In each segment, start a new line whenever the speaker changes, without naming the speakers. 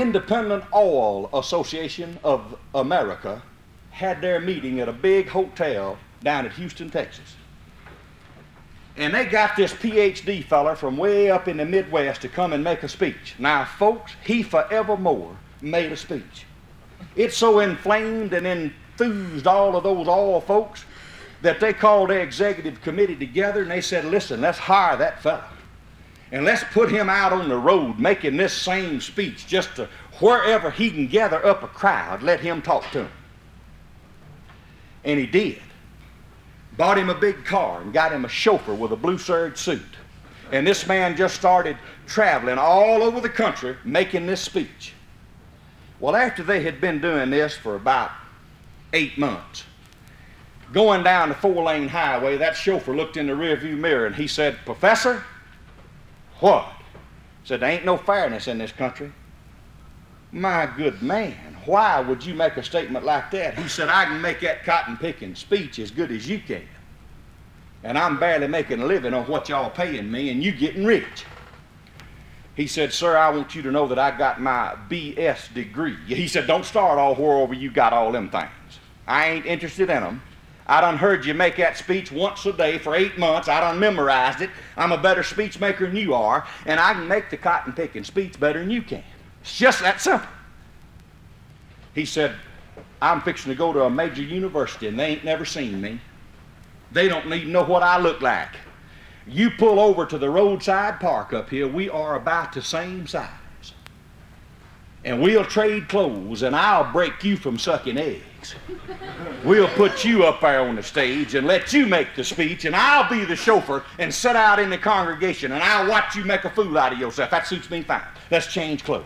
Independent Oil Association of America had their meeting at a big hotel down at Houston, Texas. And they got this PhD fella from way up in the Midwest to come and make a speech. Now, folks, he forevermore made a speech. It so inflamed and enthused all of those oil folks that they called their executive committee together and they said, listen, let's hire that fella. And let's put him out on the road making this same speech just to wherever he can gather up a crowd, let him talk to him. And he did. Bought him a big car and got him a chauffeur with a blue serge suit. And this man just started traveling all over the country making this speech. Well, after they had been doing this for about 8 months, going down the 4-lane highway, that chauffeur looked in the rearview mirror and he said, Professor, what? Said, there ain't no fairness in this country. My good man, why would you make a statement like that? He said, I can make that cotton-picking speech as good as you can. And I'm barely making a living on what y'all paying me, and you getting rich. He said, sir, I want you to know that I got my BS degree. He said, don't start all wherever you got all them things. I ain't interested in them. I done heard you make that speech once a day for 8 months. I done memorized it. I'm a better speech maker than you are, and I can make the cotton-picking speech better than you can. It's just that simple. He said, I'm fixing to go to a major university, and they ain't never seen me. They don't even know what I look like. You pull over to the roadside park up here, we are about the same size. And we'll trade clothes, and I'll break you from sucking eggs. We'll put you up there on the stage and let you make the speech, and I'll be the chauffeur and sit out in the congregation, and I'll watch you make a fool out of yourself. That suits me fine. Let's change clothes.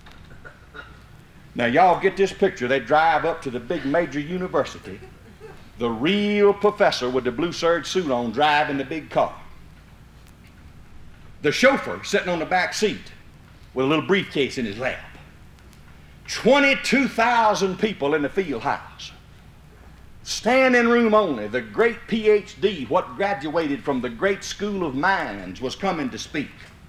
Now, y'all get this picture. They drive up to the big major university. The real professor with the blue serge suit on driving the big car. The chauffeur sitting on the back seat with a little briefcase in his lap. 22,000 people in the field house. Standing room only. The great PhD, what graduated from the great school of mines, was coming to speak.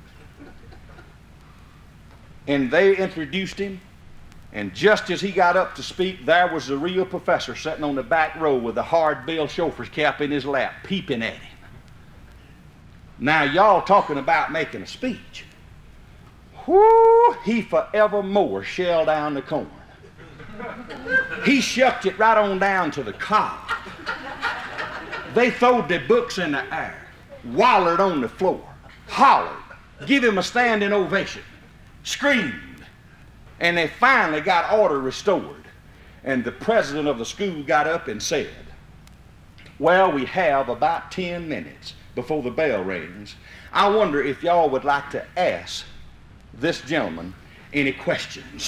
And they introduced him, and just as he got up to speak, there was the real professor sitting on the back row with the hard-billed chauffeur's cap in his lap, peeping at him. Now, y'all talking about making a speech. Whoo, he forevermore shelled down the corn. He shucked it right on down to the car. They throwed their books in the air, wallered on the floor, hollered, give him a standing ovation, screamed, and they finally got order restored. And the president of the school got up and said, well, we have about 10 minutes before the bell rings. I wonder if y'all would like to ask this gentleman any questions.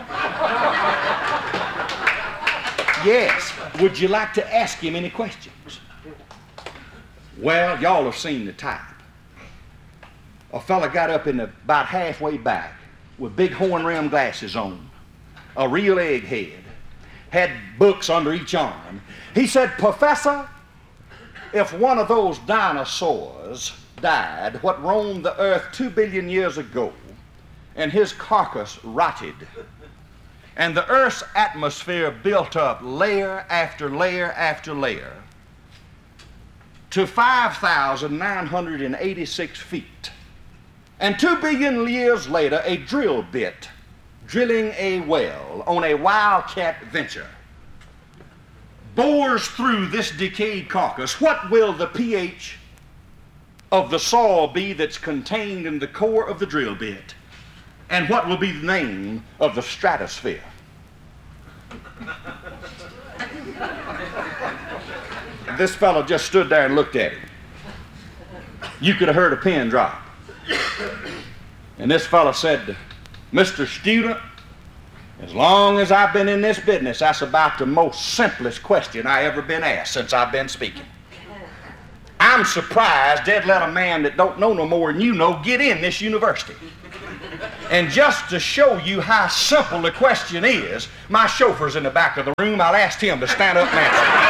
Yes, would you like to ask him any questions? Well, y'all have seen the type. A fella got up in about halfway back with big horn-rimmed glasses on, a real egghead, had books under each arm. He said, Professor, if one of those dinosaurs died what roamed the earth 2 billion years ago, and his carcass rotted, and the earth's atmosphere built up layer after layer after layer to 5,986 feet, and 2 billion years later a drill bit drilling a well on a wildcat venture bores through this decayed carcass, what will the pH of the soil be that's contained in the core of the drill bit? And what will be the name of the stratosphere? This fellow just stood there and looked at him. You could have heard a pin drop. And this fellow said, Mr. Student, as long as I've been in this business, that's about the most simplest question I ever been asked since I've been speaking. I'm surprised they'd let a man that don't know no more than you know get in this university. And just to show you how simple the question is, my chauffeur's in the back of the room. I'll ask him to stand up and answer.